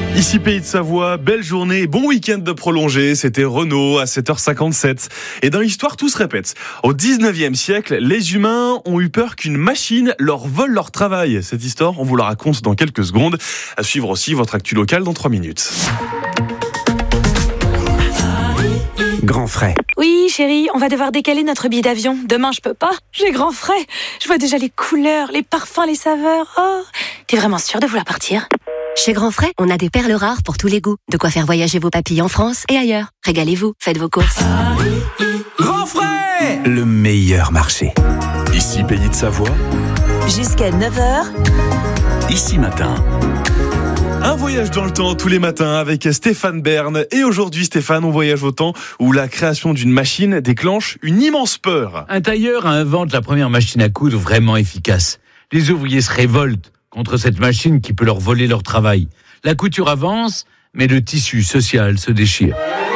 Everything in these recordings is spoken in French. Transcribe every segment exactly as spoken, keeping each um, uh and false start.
Ici Pays de Savoie, belle journée, bon week-end de prolongé, c'était Renault à sept heures cinquante-sept. Et dans l'histoire, tout se répète. Au dix-neuvième siècle, les humains ont eu peur qu'une machine leur vole leur travail. Cette histoire, on vous la raconte dans quelques secondes. À suivre aussi votre actu local dans trois minutes. Grand frais. Oui, chérie, on va devoir décaler notre billet d'avion. Demain, je peux pas. J'ai grand frais. Je vois déjà les couleurs, les parfums, les saveurs. Oh, t'es vraiment sûre de vouloir partir ? Chez Grand Frais, on a des perles rares pour tous les goûts. De quoi faire voyager vos papilles en France et ailleurs. Régalez-vous, faites vos courses. Grand frais, le meilleur marché. Ici Pays de Savoie. Jusqu'à neuf heures. Ici Matin. Un voyage dans le temps tous les matins avec Stéphane Bern. Et aujourd'hui, Stéphane, on voyage au temps où la création d'une machine déclenche une immense peur. Un tailleur invente la première machine à coudre vraiment efficace. Les ouvriers se révoltent contre cette machine qui peut leur voler leur travail. La couture avance, mais le tissu social se déchire.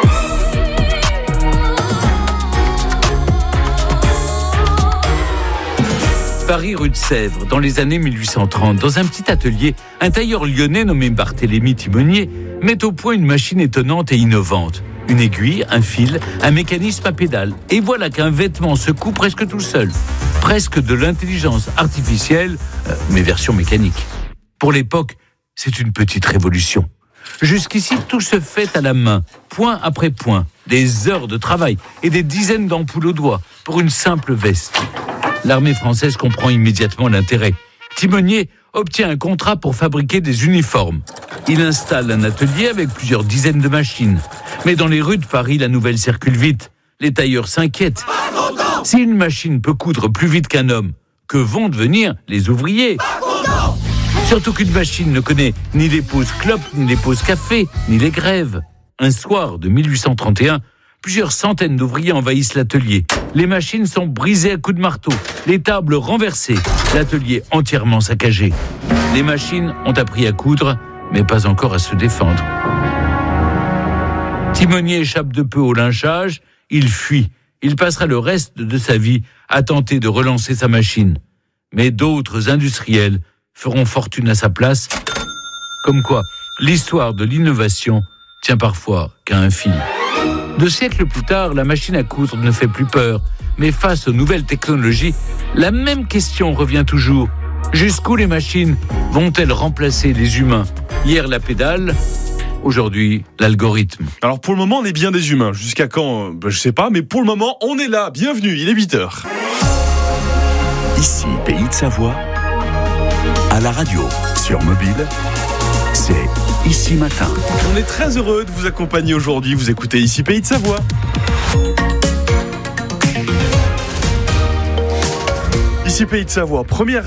Paris, rue de Sèvres, dans les années mille huit cent trente, dans un petit atelier, un tailleur lyonnais nommé Barthélemy Timonier met au point une machine étonnante et innovante. Une aiguille, un fil, un mécanisme à pédale. Et voilà qu'un vêtement se coud presque tout seul. Presque de l'intelligence artificielle, euh, mais version mécanique. Pour l'époque, c'est une petite révolution. Jusqu'ici, tout se fait à la main, point après point. Des heures de travail et des dizaines d'ampoules au doigt pour une simple veste. L'armée française comprend immédiatement l'intérêt. Timonier obtient un contrat pour fabriquer des uniformes. Il installe un atelier avec plusieurs dizaines de machines. Mais dans les rues de Paris, la nouvelle circule vite. Les tailleurs s'inquiètent. Si une machine peut coudre plus vite qu'un homme, que vont devenir les ouvriers ? Surtout qu'une machine ne connaît ni les pauses clopes, ni les pauses café, ni les grèves. Un soir de mille huit cent trente et un, plusieurs centaines d'ouvriers envahissent l'atelier. Les machines sont brisées à coups de marteau, les tables renversées, l'atelier entièrement saccagé. Les machines ont appris à coudre, mais pas encore à se défendre. Timonier échappe de peu au lynchage, il fuit. Il passera le reste de sa vie à tenter de relancer sa machine. Mais d'autres industriels feront fortune à sa place. Comme quoi, l'histoire de l'innovation tient parfois qu'à un fil. Deux siècles plus tard, la machine à coudre ne fait plus peur. Mais face aux nouvelles technologies, la même question revient toujours. Jusqu'où les machines vont-elles remplacer les humains ? Hier, la pédale, aujourd'hui, l'algorithme. Alors pour le moment, on est bien des humains. Jusqu'à quand ? Ben, je sais pas, mais pour le moment, on est là. Bienvenue, il est huit heures. Ici Pays de Savoie. À la radio, sur mobile, c'est Ici Matin. On est très heureux de vous accompagner aujourd'hui. Vous écoutez Ici Pays de Savoie. Ici Pays de Savoie, première